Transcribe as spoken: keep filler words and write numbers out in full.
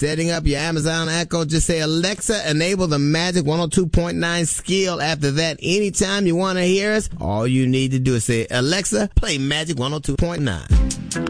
setting up your Amazon Echo, just say, Alexa, enable the Magic one oh two point nine skill. After that, anytime you want to hear us, all you need to do is say, Alexa, play Magic one oh two point nine.